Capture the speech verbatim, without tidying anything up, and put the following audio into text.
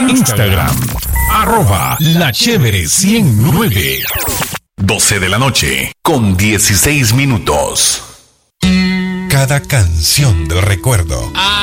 Instagram, arroba La Chévere ciento nueve. doce de la noche, con dieciséis minutos. Cada canción del recuerdo.